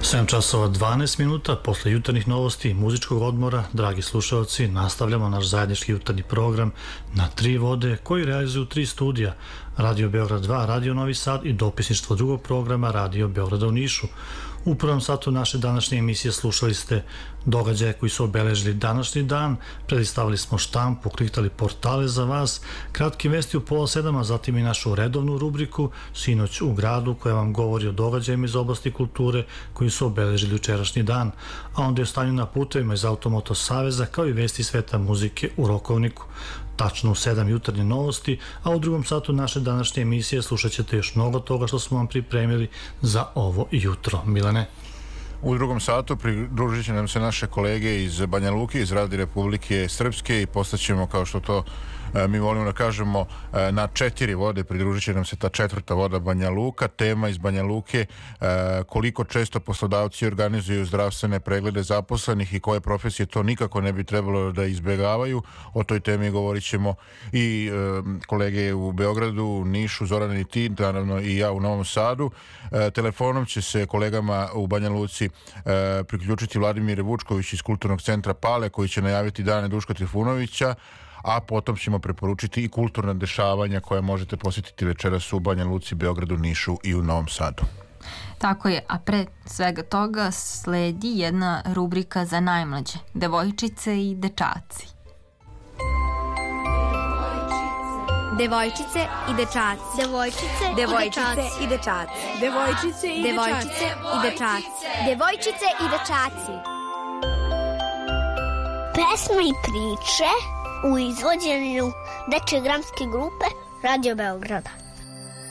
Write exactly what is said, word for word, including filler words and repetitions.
sedam časova dvanaest minuta, posle jutarnjih novosti i muzičkog odmora, dragi slušalci, nastavljamo naš zajednički jutarnji program Na tri vode, koji realizuju tri studija, Radio Beograd dva, Radio Novi Sad i dopisništvo drugog programa Radio Beograda u Nišu. U prvom satu naše današnje emisije slušali ste događaje koji su obeležili današnji dan, predstavili smo štampu, kliktali portale za vas, kratki vesti u pola sedama, zatim i našu redovnu rubriku Sinoć u gradu, koja vam govori o događajima iz oblasti kulture koji su obeležili jučerašnji dan, a onda je o stanju na putevima iz Automoto Saveza, kao i vesti sveta muzike u Rokovniku. Tačno u sedam jutarnje novosti, a u drugom satu naše današnje emisije slušat ćete još mnogo toga što smo vam pripremili za ovo jutro. Milane? U drugom satu pridružit će nam se naše kolege iz Banja Luke, iz Radio Republike Srpske i postaćemo, kao što to e, mi volimo da kažemo, e, na četiri vode. Pridružit će nam se ta četvrta voda, Banja Luka. Tema iz Banja Luke, e, koliko često poslodavci organizuju zdravstvene preglede zaposlenih i koje profesije to nikako ne bi trebalo da izbjegavaju. O toj temi govorit ćemo i e, kolege u Beogradu, Nišu, Zoran i ti, naravno i ja u Novom Sadu. E, telefonom će se kolegama u Banja Luci E, priključiti Vladimir Vučković iz Kulturnog centra Pale, koji će najaviti dane Duška Trifunovića, a potom ćemo preporučiti i kulturna dešavanja koja možete posjetiti večeras u Banja Luci, Beogradu, Nišu i u Novom Sadu. Tako je, a pre svega toga sledi jedna rubrika za najmlađe, devojčice i dečaci. Devojčice i dečaci. Devojčice, Devojčice i dečaci. Devojčice i Devojčice i dečaci. Devojčice i dečaci. Pesme i priče u izvođenju dečje dramske grupe Radio Beograda.